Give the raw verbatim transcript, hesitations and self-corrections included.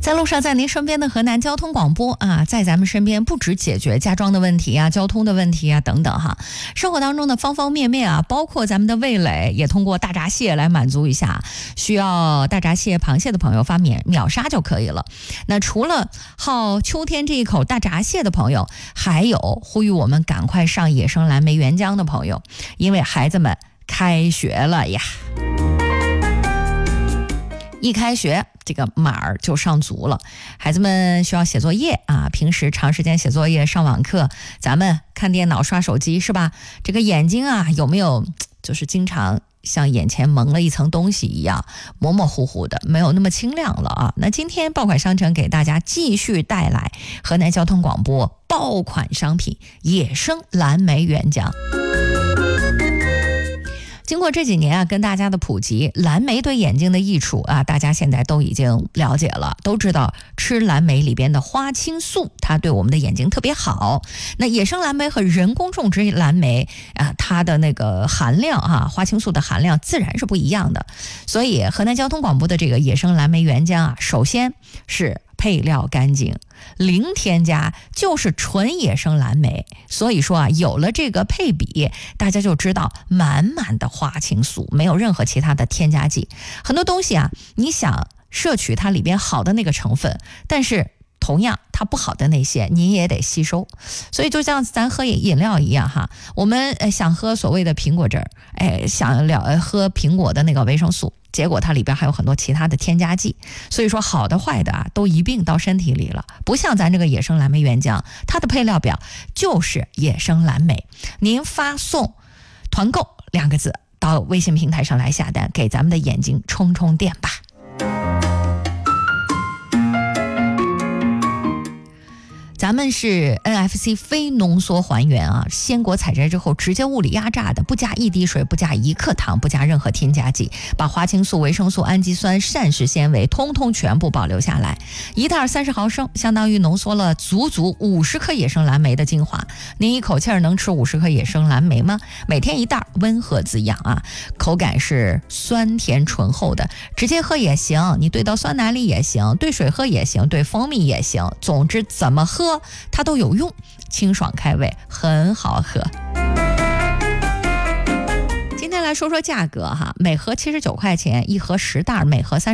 在路上，在您身边的河南交通广播啊，在咱们身边不止解决家装的问题啊、交通的问题啊等等哈，生活当中的方方面面啊，包括咱们的味蕾，也通过大闸蟹来满足一下。需要大闸蟹、螃蟹的朋友发秒秒杀就可以了。那除了好秋天这一口大闸蟹的朋友，还有呼吁我们赶快上野生蓝莓原浆的朋友，因为孩子们开学了呀。一开学，这个码儿就上足了，孩子们需要写作业啊，平时长时间写作业、上网课，咱们看电脑、刷手机是吧？这个眼睛啊，有没有就是经常像眼前蒙了一层东西一样，模模糊糊的，没有那么清亮了啊？那今天爆款商城给大家继续带来河南交通广播爆款商品野生蓝莓原浆。经过这几年啊，跟大家的普及，蓝莓对眼睛的益处啊，大家现在都已经了解了，都知道吃蓝莓里边的花青素，它对我们的眼睛特别好。那野生蓝莓和人工种植蓝莓啊，它的那个含量啊，花青素的含量自然是不一样的。所以河南交通广播的这个野生蓝莓原浆啊，首先是配料干净，零添加，就是纯野生蓝莓。所以说啊，有了这个配比，大家就知道满满的花青素，没有任何其他的添加剂。很多东西啊，你想摄取它里边好的那个成分，但是同样它不好的那些你也得吸收。所以就像咱喝饮料一样哈，我们想喝所谓的苹果汁儿，哎，想了喝苹果的那个维生素，结果它里边还有很多其他的添加剂。所以说好的坏的啊，都一并到身体里了。不像咱这个野生蓝莓原浆，它的配料表就是野生蓝莓。您发送团购两个字到微信平台上来下单，给咱们的眼睛充充电吧。咱们是 N F C 非浓缩还原啊，鲜果采摘之后直接物理压榨的，不加一滴水，不加一克糖，不加任何添加剂，把花青素、维生素、氨基酸、膳食纤维通通全部保留下来。一袋三十毫升，相当于浓缩了足足五十克野生蓝莓的精华。您一口气儿能吃五十克野生蓝莓吗？每天一袋，温和滋养啊，口感是酸甜醇厚的，直接喝也行，你兑到酸奶里也行，兑水喝也行，兑蜂蜜也行，总之怎么喝它都有用，清爽开胃，很好喝。今天来说说价格哈，每盒七十九块钱，一盒十袋，每盒三